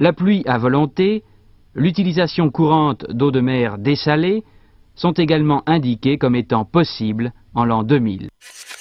la pluie à volonté, l'utilisation courante d'eau de mer dessalée sont également indiquées comme étant possibles en l'an 2000.